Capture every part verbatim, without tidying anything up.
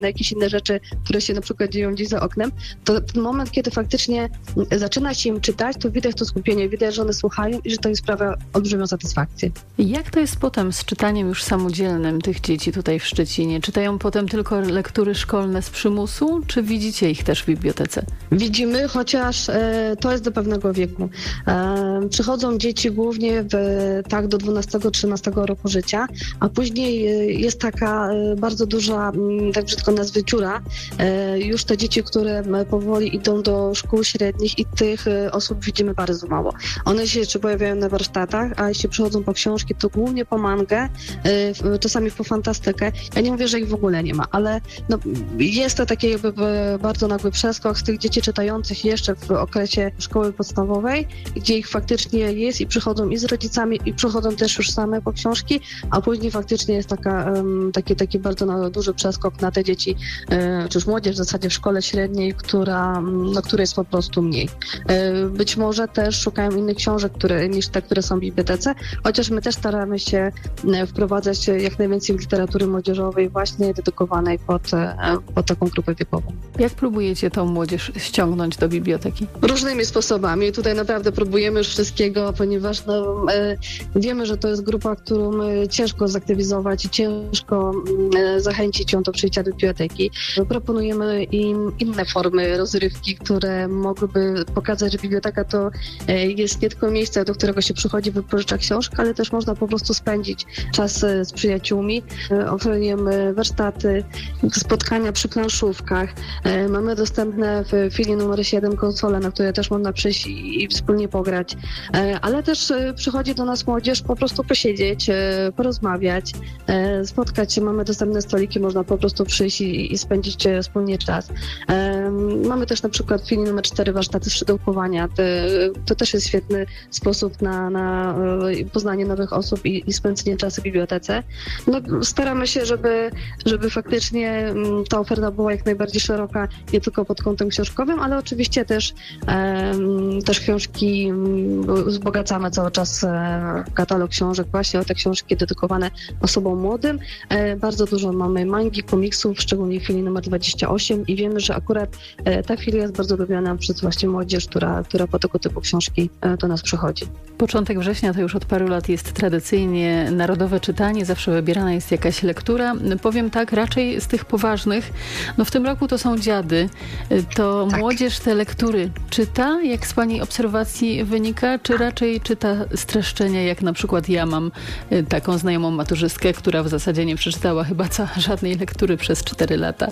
na jakieś inne rzeczy, które się na przykład dzieją gdzieś za oknem, to ten moment, kiedy faktycznie zaczyna się im czytać, to widać to skupienie, widać, że one słuchają i że to im sprawia olbrzymią satysfakcję. Jak to jest potem z czytaniem już samodzielnym tych dzieci tutaj w Szczecinie? Czytają potem tylko lektury szkolne z przymusu, czy widzicie ich też w bibliotece? Widzimy, chociaż e, to jest do pewnego wieku. E, przychodzą dzieci głównie w, tak do dwunastego trzynastego roku życia, a później e, jest taka e, bardzo duża, m, tak brzydko nazwy, dziura. E, już te dzieci, które powoli idą do szkół średnich i tych e, osób widzimy bardzo mało. One się jeszcze pojawiają na warsztatach, a jeśli przychodzą po książki, to głównie po mangę, e, czasami po fantastykę. Ja nie mówię, że ich w ogóle nie ma, ale no, jest to taki jakby bardzo nagły przeskok z tych dzieci czytających jeszcze w okresie szkoły podstawowej, gdzie ich faktycznie jest i przychodzą i z rodzicami, i przychodzą też już same po książki, a później faktycznie jest taka, um, taki, taki bardzo duży przeskok na te dzieci, e, czy już młodzież w zasadzie w szkole średniej, która, no, której jest po prostu mniej. E, być może też szukają innych książek które, niż te, które są w bibliotece, chociaż my też staramy się wprowadzać jak najwięcej literatury młodzieżowej właśnie dedykowanej pod, pod taką grupę wiekową. Jak próbujecie tą młodzież ściągnąć do biblioteki? Różnymi sposobami. Tutaj naprawdę próbujemy już wszystkiego, ponieważ no, e, wiemy, że to jest grupa, którą e, ciężko zaktywizować i ciężko e, zachęcić ją do przyjścia do biblioteki. Proponujemy im inne formy rozrywki, które mogłyby pokazać, że biblioteka to e, jest nie tylko miejsce, do którego się przychodzi, wypożycza książkę, ale też można po prostu spędzić czas e, z przyjaciółmi. E, oferujemy warsztaty, spotkania przy planszówkach. E, mamy dostępne w filii numer siedem konsole, na które też można przyjść i, i wspólnie pograć. E, ale też e, przychodzi do nas młodzież po prostu posiedzieć, e, porozmawiać, e, spotkać się. Mamy dostępne stoliki, można po prostu przyjść i, i spędzić e, wspólnie czas. E, mamy też na przykład w filii numer cztery warsztaty szydełkowania. To, to też jest świetny sposób na, na e, poznanie nowych osób i, i spędzenie czasu w bibliotece. No, staramy się, żeby, żeby faktycznie m, ta oferta była jak najbardziej szeroka, nie tylko pod kątem książkowym, ale oczywiście też, e, też książki m, wzbogacamy cały czas e, katalog książek właśnie o te książki dedykowane osobom młodym. E, bardzo dużo mamy mangi, komiksów, szczególnie w filii numer dwadzieścia osiem i wiemy, że akurat e, ta filia jest bardzo lubiana przez właśnie młodzież, która, która po tego typu książki e, do nas przychodzi. Początek września to już od paru lat jest tradycyjnie narodowe czytanie, zawsze wybierana jest jakaś lektura. Powiem tak, raczej z tych poważnych, no w tym roku to są dziady. To tak. Młodzież te lektury czyta, jak z pani obserwacji wynika, czy raczej czyta streszczenia, jak na przykład ja mam taką znajomą maturzystkę, która w zasadzie nie przeczytała chyba ca- żadnej lektury przez cztery lata.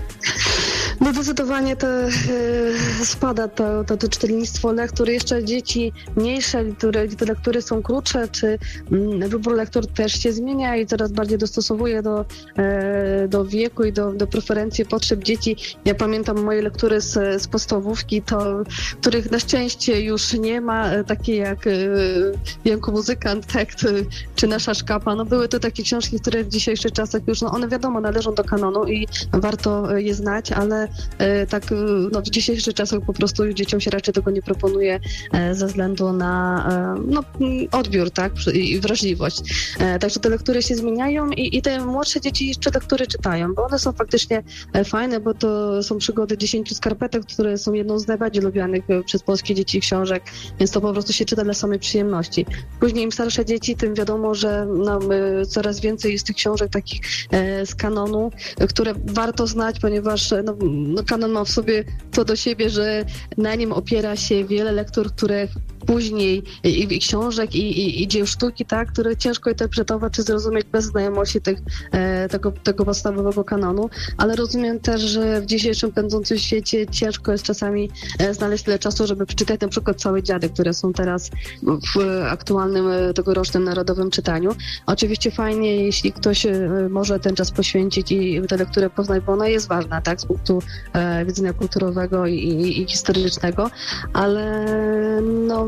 No zdecydowanie to e, spada to, to, to czytelnictwo lektur. Jeszcze dzieci mniejsze, które, te lektury są krótsze, czy mm, wybór lektur też się zmienia i coraz bardziej dostosowuje do, e, do wieku i do, do preferencji, potrzeb dzieci. Ja pamiętam moje lektury z, z podstawówki, to, których na szczęście już nie ma, e, takie jak e, Janko Muzykant, tak, czy Nasza Szkapa. No były to takie książki, które w dzisiejszych czasach już, no one wiadomo, należą do kanonu i warto je znać, ale tak no, w dzisiejszych czasach po prostu dzieciom się raczej tego nie proponuje ze względu na no, odbiór, tak, i wrażliwość. Także te lektury się zmieniają i, i te młodsze dzieci jeszcze lektury czytają, bo one są faktycznie fajne, bo to są przygody dziesięciu skarpetek, które są jedną z najbardziej lubianych przez polskie dzieci książek, więc to po prostu się czyta dla samej przyjemności. Później im starsze dzieci, tym wiadomo, że no, coraz więcej jest tych książek takich z kanonu, które warto znać, ponieważ no, no, kanon ma w sobie to do siebie, że na nim opiera się wiele lektur, które później i, i książek, i, i, i dzieł sztuki, tak, które ciężko interpretować czy zrozumieć bez znajomości tych, e, tego, tego podstawowego kanonu, ale rozumiem też, że w dzisiejszym pędzącym świecie ciężko jest czasami e, znaleźć tyle czasu, żeby przeczytać na przykład całe dziady, które są teraz w aktualnym e, tegorocznym narodowym czytaniu. Oczywiście fajnie, jeśli ktoś e, może ten czas poświęcić i tę lekturę poznać, bo ona jest ważna, tak, z punktu e, widzenia kulturowego i, i, i historycznego, ale no,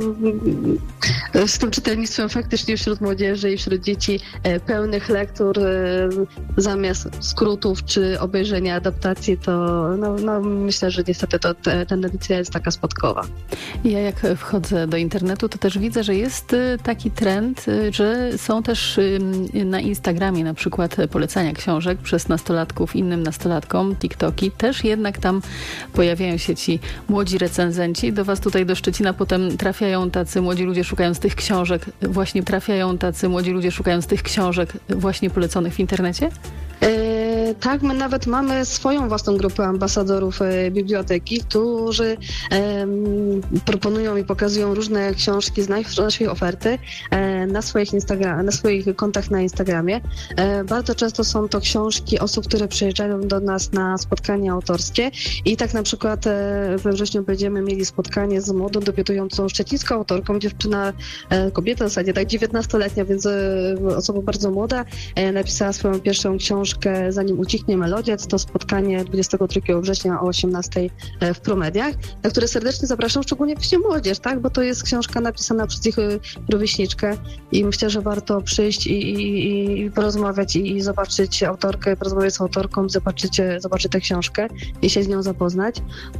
z tym czytelnictwem faktycznie wśród młodzieży i wśród dzieci e, pełnych lektur e, zamiast skrótów czy obejrzenia adaptacji, to no, no, myślę, że niestety to te, tendencja jest taka spadkowa. Ja jak wchodzę do internetu, to też widzę, że jest taki trend, że są też na Instagramie na przykład polecania książek przez nastolatków innym nastolatkom, TikToki. Też jednak tam pojawiają się ci młodzi recenzenci. Do was tutaj do Szczecina potem trafiają tacy młodzi ludzie szukając tych książek, właśnie trafiają tacy młodzi ludzie szukając tych książek właśnie poleconych w internecie? E, tak, my nawet mamy swoją własną grupę ambasadorów e, biblioteki, którzy e, proponują i pokazują różne książki z naszej oferty e, na swoich Instagram, na swoich kontach na Instagramie. E, bardzo często są to książki osób, które przyjeżdżają do nas na spotkania autorskie i tak na przykład e, we wrześniu będziemy mieli spotkanie z młodą, debiutującą szczecińską autorką, dziewczyna, e, kobieta w zasadzie, tak dziewiętnastoletnia, więc e, osoba bardzo młoda, e, napisała swoją pierwszą książkę Zanim ucichnie melodia. To spotkanie dwudziestego drugiego września o osiemnastej w Promediach, na które serdecznie zapraszam, szczególnie właśnie młodzież, tak? Bo to jest książka napisana przez ich rówieśniczkę i myślę, że warto przyjść i, i, i porozmawiać i, i zobaczyć autorkę, porozmawiać z autorką, zobaczyć, zobaczyć tę książkę i się z nią zapoznać.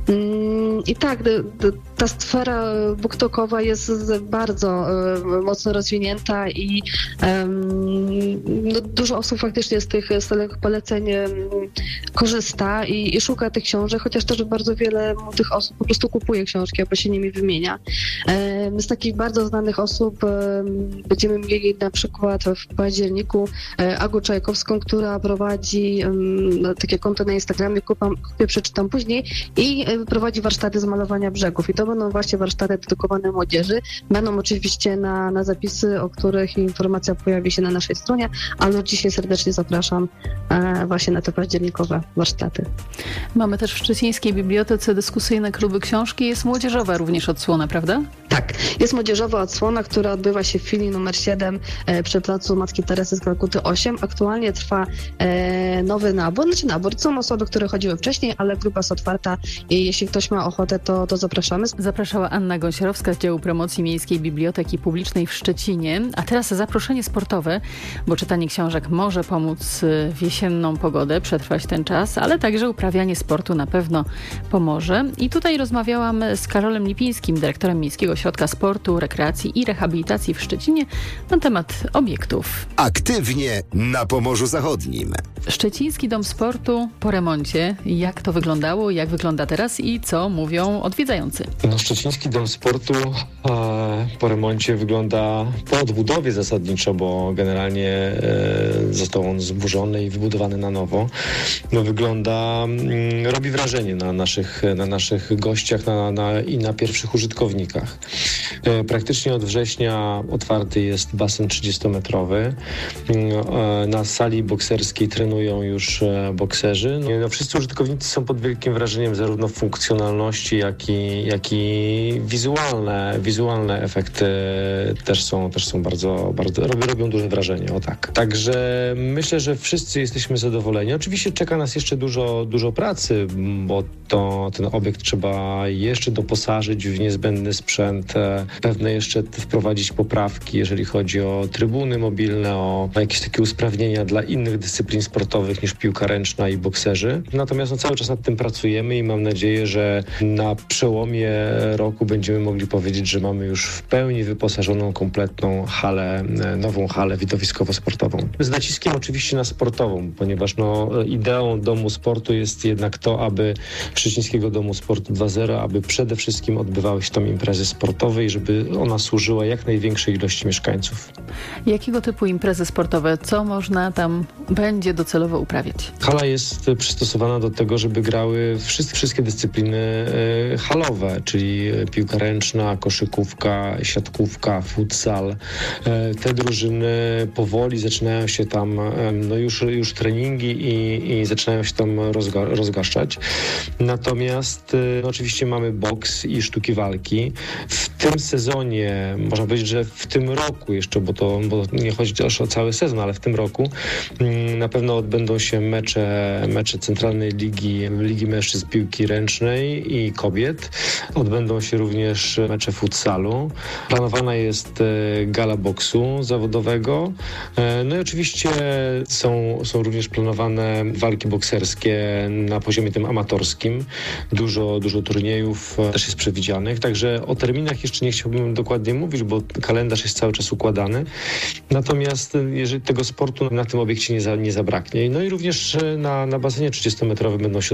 I tak, ta sfera booktokowa jest bardzo mocno rozwinięta i no, dużo osób faktycznie z tych poleceń korzysta i, i szuka tych książek, chociaż też bardzo wiele tych osób po prostu kupuje książki, albo się nimi wymienia. Z takich bardzo znanych osób będziemy mieli na przykład w październiku Agę Czajkowską, która prowadzi takie konto na Instagramie, kupam, kupię, przeczytam później i prowadzi warsztaty z malowania brzegów. I to będą właśnie warsztaty dedykowane młodzieży. Będą oczywiście na, na zapisy, o których informacja pojawi się na naszej stronie, ale dzisiaj serdecznie zapraszam właśnie na te październikowe warsztaty. Mamy też w Szczecińskiej Bibliotece dyskusyjne kluby książki. Jest młodzieżowa również odsłona, prawda? Tak. Jest młodzieżowa odsłona, która odbywa się w filii numer siedem przy placu Matki Teresy z Kalkuty osiem. Aktualnie trwa nowy nabór. Znaczy nabór. Są osoby, które chodziły wcześniej, ale grupa jest otwarta i jeśli ktoś ma ochotę, to, to zapraszamy. Zapraszała Anna Gąsiorowska z działu promocji Miejskiej Biblioteki Publicznej w Szczecinie. A teraz zaproszenie sportowe, bo czytanie książek może pomóc w jesienną pogodę, przetrwać ten czas, ale także uprawianie sportu na pewno pomoże. I tutaj rozmawiałam z Karolem Lipińskim, dyrektorem Miejskiego Ośrodka Sportu, Rekreacji i Rehabilitacji w Szczecinie na temat obiektów. Aktywnie na Pomorzu Zachodnim. Szczeciński Dom Sportu po remoncie. Jak to wyglądało, jak wygląda teraz i co mówią odwiedzający? No, Szczeciński Dom Sportu e, po remoncie wygląda po odbudowie zasadniczo, bo generalnie e, został on zburzony i wybudowany na nowo. No, wygląda, mm, robi wrażenie na naszych, na naszych gościach na, na, i na pierwszych użytkownikach. E, praktycznie od września otwarty jest basen trzydziestometrowy. E, na sali bokserskiej trenują już e, bokserzy. No, no, wszyscy użytkownicy są pod wielkim wrażeniem zarówno funkcjonalności, jak i, jak i wizualne, wizualne efekty też są, też są bardzo, bardzo robią, robią duże wrażenie, o tak. Także myślę, że wszyscy jesteśmy zadowoleni. Oczywiście czeka nas jeszcze dużo, dużo pracy, bo to, ten obiekt trzeba jeszcze doposażyć w niezbędny sprzęt, pewne jeszcze wprowadzić poprawki, jeżeli chodzi o trybuny mobilne, o jakieś takie usprawnienia dla innych dyscyplin sportowych niż piłka ręczna i bokserzy. Natomiast no, cały czas nad tym pracujemy i mam nadzieję, że na przełomie roku będziemy mogli powiedzieć, że mamy już w pełni wyposażoną, kompletną halę, nową halę widowiskowo-sportową. Z naciskiem oczywiście na sportową, ponieważ no, ideą Domu Sportu jest jednak to, aby Szczecińskiego Domu Sportu dwa zero, aby przede wszystkim odbywały się tam imprezy sportowe i żeby ona służyła jak największej ilości mieszkańców. Jakiego typu imprezy sportowe? Co można tam będzie docelowo uprawiać? Hala jest przystosowana do tego, żeby grały wszystkie, wszystkie dyscypliny halowe, czyli piłka ręczna, koszykówka, piłka, siatkówka, futsal. Te drużyny powoli zaczynają się tam, no już, już treningi i, i zaczynają się tam rozga, rozgaszczać. Natomiast no oczywiście mamy boks i sztuki walki. W tym sezonie, można powiedzieć, że w tym roku jeszcze, bo to bo nie chodzi też o cały sezon, ale w tym roku na pewno odbędą się mecze, mecze Centralnej Ligi, Ligi Mężczyzn Piłki Ręcznej i Kobiet. Odbędą się również mecze futsalu. Planowana jest gala boksu zawodowego. No i oczywiście są, są również planowane walki bokserskie na poziomie tym amatorskim. Dużo, dużo turniejów też jest przewidzianych, także o terminach jeszcze nie chciałbym dokładnie mówić, bo kalendarz jest cały czas układany. Natomiast jeżeli tego sportu na tym obiekcie nie, za, nie zabraknie. No i również na, na basenie trzydziestometrowym będą się